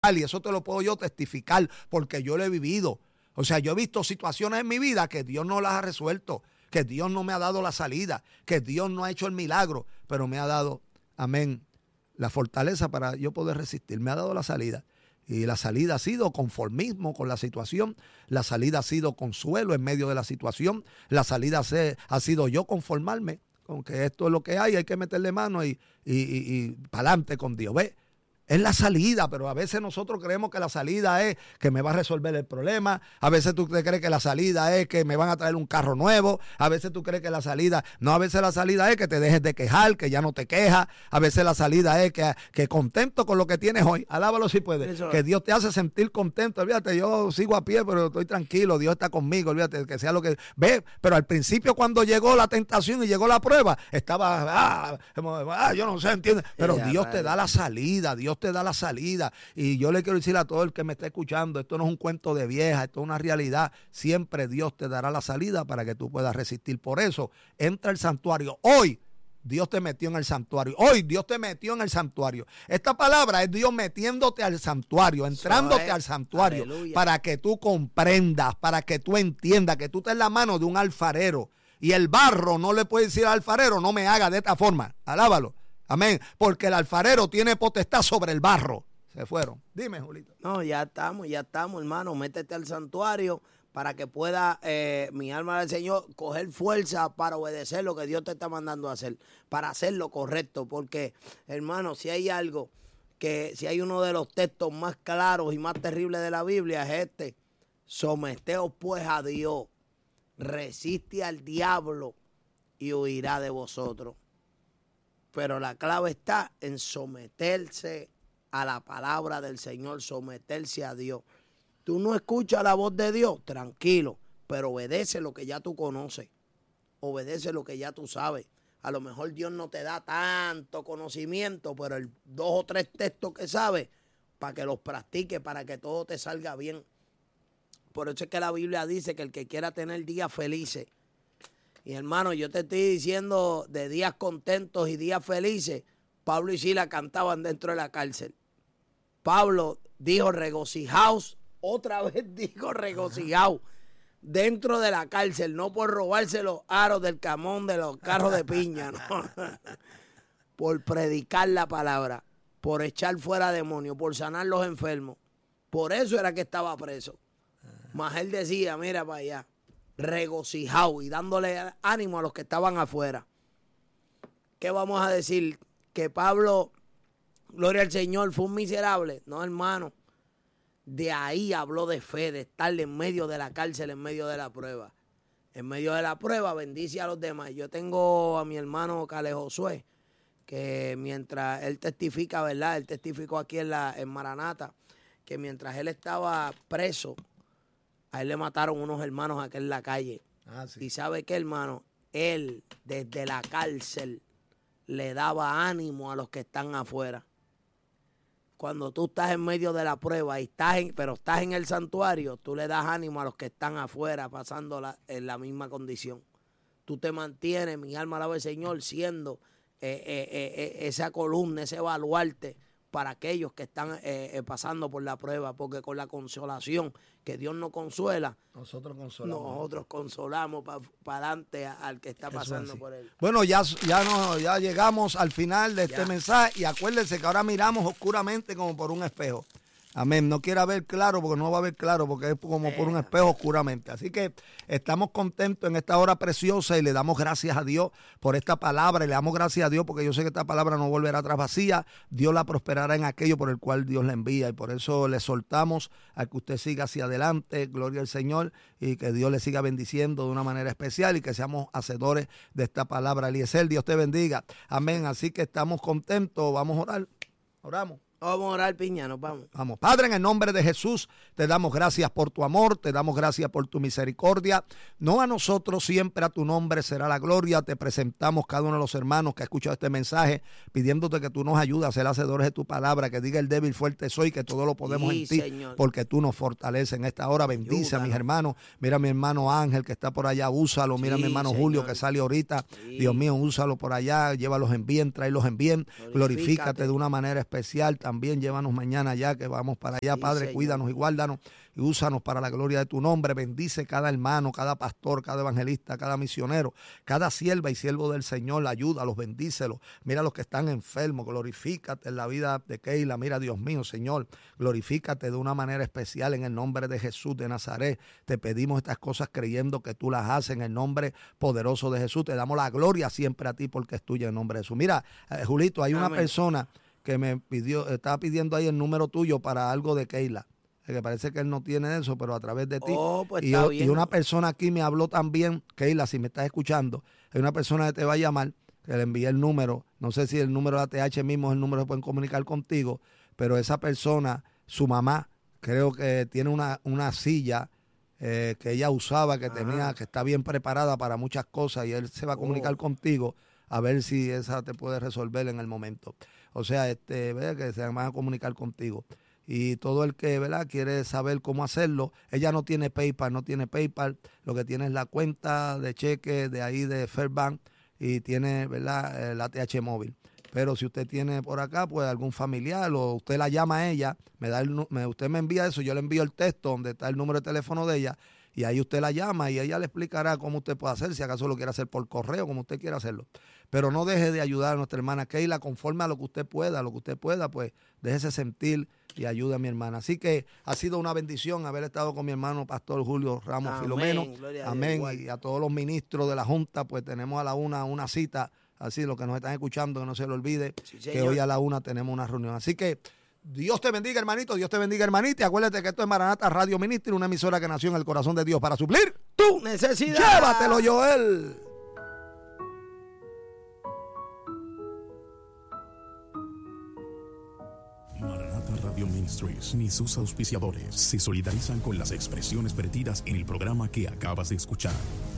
y eso te lo puedo yo testificar porque yo lo he vivido. O sea, yo he visto situaciones en mi vida que Dios no las ha resuelto, que Dios no me ha dado la salida, que Dios no ha hecho el milagro, pero me ha dado, amén, la fortaleza para yo poder resistir. Me ha dado la salida. Y la salida ha sido conformismo con la situación, la salida ha sido consuelo en medio de la situación, la salida ha sido yo conformarme con que esto es lo que hay que meterle mano y para adelante con Dios. ¿Ves? Es la salida, pero a veces nosotros creemos que la salida es que me va a resolver el problema. A veces tú te crees que la salida es que me van a traer un carro nuevo. A veces tú crees que la salida, no, a veces la salida es que te dejes de quejar, que ya no te quejas. A veces la salida es que contento con lo que tienes hoy. Alábalo si puedes. Que Dios te hace sentir contento. Olvídate, yo sigo a pie, pero estoy tranquilo. Dios está conmigo. Olvídate, que sea lo que... Ve, pero al principio cuando llegó la tentación y llegó la prueba, estaba, yo no sé, ¿entiendes? Pero Dios te da la salida, Dios te da la salida. Y yo le quiero decir a todo el que me está escuchando, esto no es un cuento de vieja, esto es una realidad. Siempre Dios te dará la salida para que tú puedas resistir. Por eso, entra al santuario. Hoy Dios te metió en el santuario. Hoy Dios te metió en el santuario. Esta palabra es Dios metiéndote al santuario, entrándote al santuario. Aleluya. Para que tú comprendas, para que tú entiendas que tú estás en la mano de un alfarero. Y el barro no le puede decir al alfarero, no me haga de esta forma. Alábalo. Amén, porque el alfarero tiene potestad sobre el barro. Se fueron. Dime, Julito. No, ya estamos, hermano. Métete al santuario para que pueda, mi alma del Señor, coger fuerza para obedecer lo que Dios te está mandando a hacer, para hacer lo correcto. Porque, hermano, si hay algo, si hay uno de los textos más claros y más terribles de la Biblia, es este. Someteos pues a Dios, resiste al diablo y huirá de vosotros. Pero la clave está en someterse a la palabra del Señor, someterse a Dios. Tú no escuchas la voz de Dios, tranquilo, pero obedece lo que ya tú conoces, obedece lo que ya tú sabes. A lo mejor Dios no te da tanto conocimiento, pero el 2 o 3 textos que sabes, para que los practiques, para que todo te salga bien. Por eso es que la Biblia dice que el que quiera tener días felices, y hermano, yo te estoy diciendo de días contentos y días felices. Pablo y Silas cantaban dentro de la cárcel. Pablo dijo regocijaos, otra vez dijo regocijaos, dentro de la cárcel, no por robarse los aros del camón de los carros de piña, no. Por predicar la palabra, por echar fuera demonios, por sanar los enfermos. Por eso era que estaba preso. Mas él decía, mira para allá, regocijado y dándole ánimo a los que estaban afuera. ¿Qué vamos a decir? Que Pablo, gloria al Señor, fue un miserable. No, hermano. De ahí habló de fe, de estar en medio de la cárcel, en medio de la prueba. En medio de la prueba bendice a los demás. Yo tengo a mi hermano Cale Josué, que mientras él testifica, ¿verdad? Él testificó aquí en Maranata, que mientras él estaba preso, a él le mataron unos hermanos aquí en la calle. Sí. Y ¿sabe qué, hermano? Él, desde la cárcel, le daba ánimo a los que están afuera. Cuando tú estás en medio de la prueba, pero estás en el santuario, tú le das ánimo a los que están afuera, pasando en la misma condición. Tú te mantienes, mi alma alaba al Señor, siendo esa columna, ese baluarte, para aquellos que están pasando por la prueba, porque con la consolación que Dios nos consuela, nosotros consolamos para adelante al que está pasando por él. Bueno, ya llegamos al final de este mensaje y acuérdense que ahora miramos oscuramente como por un espejo. Amén. No quiera ver claro porque no va a ver claro porque es como por un espejo oscuramente. Así que estamos contentos en esta hora preciosa y le damos gracias a Dios por esta palabra y le damos gracias a Dios porque yo sé que esta palabra no volverá atrás vacía. Dios la prosperará en aquello por el cual Dios la envía y por eso le soltamos a que usted siga hacia adelante. Gloria al Señor y que Dios le siga bendiciendo de una manera especial y que seamos hacedores de esta palabra. Eliezer, Dios te bendiga. Amén. Así que estamos contentos. Vamos a orar. Oramos. Vamos a orar, Piña, nos vamos. Vamos, Padre, en el nombre de Jesús, te damos gracias por tu amor, te damos gracias por tu misericordia. No a nosotros, siempre a tu nombre será la gloria. Te presentamos cada uno de los hermanos que ha escuchado este mensaje, pidiéndote que tú nos ayudes a ser hacedores de tu palabra, que diga el débil fuerte soy, que todo lo podemos en ti, Señor, porque tú nos fortaleces. En esta hora bendice a mis hermanos. Mira a mi hermano Ángel que está por allá, úsalo. Mira a mi hermano Señor Julio que sale ahorita. Dios mío, úsalo por allá, llévalos en bien, tráelos en bien. Glorifícate de una manera especial. también llévanos mañana ya que vamos para allá, Sí, Padre, Señor. cuídanos y guárdanos y úsanos para la gloria de tu nombre. Bendice cada hermano, cada pastor, cada evangelista, cada misionero, cada sierva y siervo del Señor. Ayúdalos, bendícelos. Mira los que están enfermos, glorifícate en la vida de Keila. Mira, Dios mío, Señor, glorifícate de una manera especial en el nombre de Jesús de Nazaret. Te pedimos estas cosas creyendo que tú las haces en el nombre poderoso de Jesús. Te damos la gloria siempre a ti porque es tuya en nombre de Jesús. Mira, Julito, hay una Amén. persona que me pidió, estaba pidiendo ahí el número tuyo para algo de Keila. Que parece que él no tiene eso, pero a través de ti. Oh, pues y, está y bien. una persona aquí me habló también, Keila, si me estás escuchando, hay una persona que te va a llamar, que le envié el número, no sé si el número de la TH mismo es el número que pueden comunicar contigo, pero esa persona, su mamá, creo que tiene una silla que ella usaba, que tenía, que está bien preparada para muchas cosas, y él se va a comunicar contigo a ver si esa te puede resolver en el momento. O sea, ¿verdad? Que se van a comunicar contigo. Y todo el que, ¿verdad?, quiere saber cómo hacerlo, ella no tiene PayPal, lo que tiene es la cuenta de cheque de ahí de Fairbank y tiene, ¿verdad?, la TH móvil. Pero si usted tiene por acá, pues algún familiar o usted la llama a ella, usted me envía eso, yo le envío el texto donde está el número de teléfono de ella y ahí usted la llama y ella le explicará cómo usted puede hacer, si acaso lo quiere hacer por correo, como usted quiera hacerlo. Pero no deje de ayudar a nuestra hermana Keila conforme a lo que usted pueda, pues déjese sentir y ayude a mi hermana. Así que ha sido una bendición haber estado con mi hermano Pastor Julio Ramos Amén, Filomeno. gloria a Dios, Amén. igual. Y a todos los ministros de la Junta, pues tenemos a la una cita. Así, los que nos están escuchando, que no se le olvide Sí, que señor. hoy a la 1 tenemos una reunión. Así que Dios te bendiga, hermanito. Dios te bendiga, hermanita. Y acuérdate que esto es Maranata Radio Ministry, una emisora que nació en el corazón de Dios para suplir Tu necesidad. Llévatelo, Joel. Maranata Radio Ministries ni sus auspiciadores se solidarizan con las expresiones vertidas en el programa que acabas de escuchar.